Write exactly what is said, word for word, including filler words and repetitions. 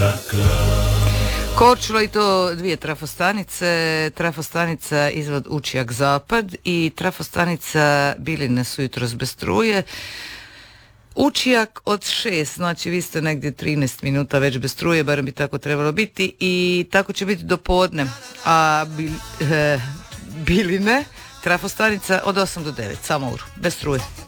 Korčula i to dvije trafostanice, trafostanica izvod Učijak zapad i trafostanica Biline su jutros bez struje. Učijak od šest, znači vi ste negdje trinaest minuta već bez struje, barem bi tako trebalo biti i tako će biti do podne. A bil, eh, Biline, trafostanica od osam do devet, samo uru, bez struje.